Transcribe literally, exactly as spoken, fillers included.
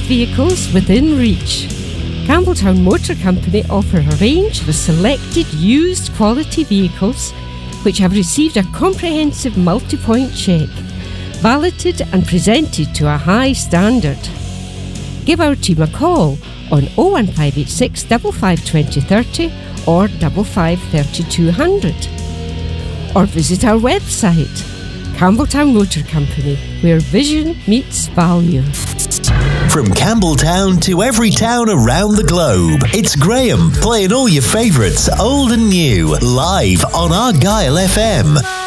vehicles within reach. Campbelltown Motor Company offer a range of selected used quality vehicles which have received a comprehensive multi-point check, validated and presented to a high standard. Give our team a call on oh one five eight six, five five two oh three oh or five five three two hundred. Or visit our website, Campbelltown Motor Company, where vision meets value. From Campbelltown to every town around the globe, it's Graham playing all your favourites, old and new, live on Argyle F M.